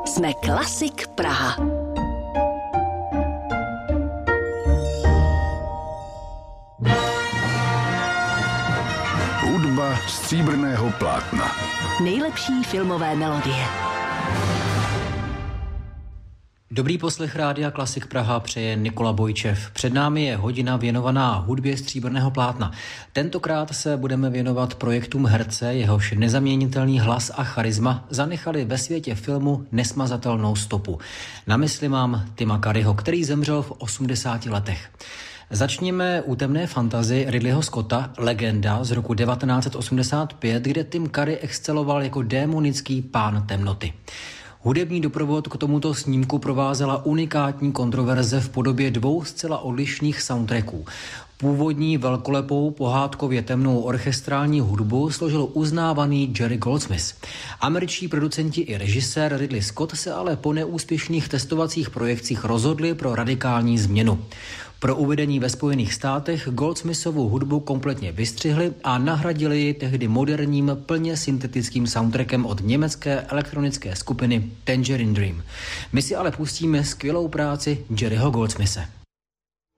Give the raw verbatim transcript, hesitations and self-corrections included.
Jsme Klasik Praha. Hudba stříbrného plátna. Nejlepší filmové melodie. Dobrý poslech Rádia Klasik Praha přeje Nikola Bojčev. Před námi je hodina věnovaná hudbě stříbrného plátna. Tentokrát se budeme věnovat projektům herce, jehož nezaměnitelný hlas a charisma zanechali ve světě filmu nesmazatelnou stopu. Na mysli mám Tima Curryho, který zemřel v osmdesáti letech. Začněme u Temné fantasy Ridleyho Scotta, Legenda z roku devatenáct set osmdesát pět, kde Tim Curry exceloval jako démonický pán temnoty. Hudební doprovod k tomuto snímku provázela unikátní kontroverze v podobě dvou zcela odlišných soundtracků. Původní velkolepou pohádkově temnou orchestrální hudbu složil uznávaný Jerry Goldsmith. Američtí producenti i režisér Ridley Scott se ale po neúspěšných testovacích projekcích rozhodli pro radikální změnu. Pro uvedení ve Spojených státech Goldsmithovu hudbu kompletně vystřihli a nahradili ji tehdy moderním, plně syntetickým soundtrackem od německé elektronické skupiny Tangerine Dream. My si ale pustíme skvělou práci Jerryho Goldsmithe.